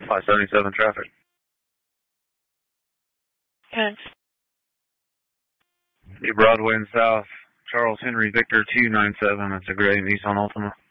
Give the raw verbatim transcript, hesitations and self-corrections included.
five seventy-seven traffic. Thanks. New Broadway and South, Charles Henry Victor two nine seven. That's a gray Nissan Altima.